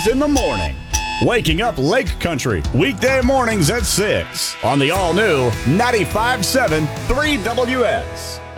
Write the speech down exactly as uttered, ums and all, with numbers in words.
Boys in the Morning. Waking up Lake Country, weekday mornings at six on the all-new ninety-five point seven three W S.